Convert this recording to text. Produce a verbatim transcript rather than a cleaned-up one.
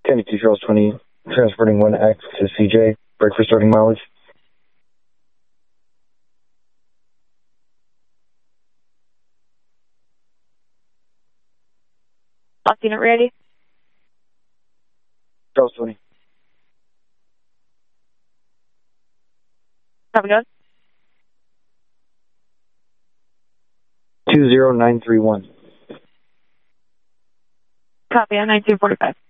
Kennedy two Charles twenty, transporting one X to C J, break for starting mileage. Lost unit ready. Charles twenty. Copy, go. two zero nine three one. Copy, on nineteen forty-five.